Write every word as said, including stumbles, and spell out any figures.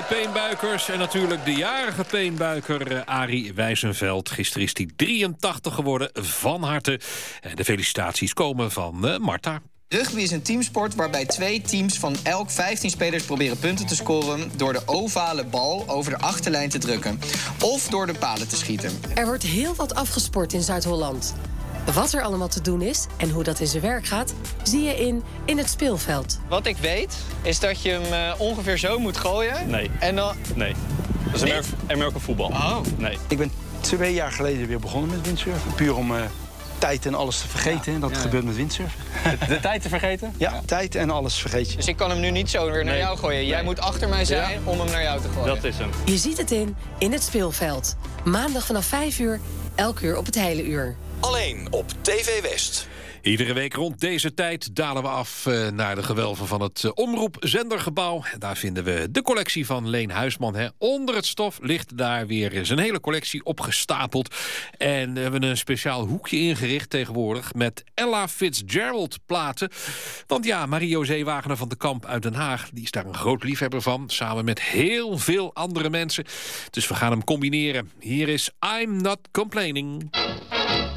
peenbuikers en natuurlijk de jarige peenbuiker uh, Arie Wijzenveld. Gisteren is hij drieëntachtig geworden, van harte. En de felicitaties komen van uh, Marta. Rugby is een teamsport waarbij twee teams van elk vijftien spelers proberen punten te scoren door de ovale bal over de achterlijn te drukken of door de palen te schieten. Er wordt heel wat afgesport in Zuid-Holland. Wat er allemaal te doen is en hoe dat in zijn werk gaat, zie je in In het Speelveld. Wat ik weet, is dat je hem uh, ongeveer zo moet gooien. Nee. En dan... Nee. Dat is Amer- American voetbal. Oh. Nee. Ik ben twee jaar geleden weer begonnen met windsurfen. Puur om uh, tijd en alles te vergeten. Ja. En dat ja. gebeurt met windsurfen. De, de tijd te vergeten? Ja, ja, tijd en alles vergeet je. Dus ik kan hem nu niet zo weer naar nee. jou gooien. Jij nee. moet achter mij zijn ja. om hem naar jou te gooien. Dat is hem. Je ziet het in In het Speelveld. Maandag vanaf vijf uur, elk uur op het hele uur. Alleen op T V West. Iedere week rond deze tijd dalen we af uh, naar de gewelven van het uh, Omroep-zendergebouw. Daar vinden we de collectie van Leen Huisman. Hè. Onder het stof ligt daar weer zijn hele collectie opgestapeld. En we hebben een speciaal hoekje ingericht tegenwoordig met Ella Fitzgerald platen. Want ja, Marie-José Wagener van de Kamp uit Den Haag, die is daar een groot liefhebber van. Samen met heel veel andere mensen. Dus we gaan hem combineren. Hier is I'm Not Complaining.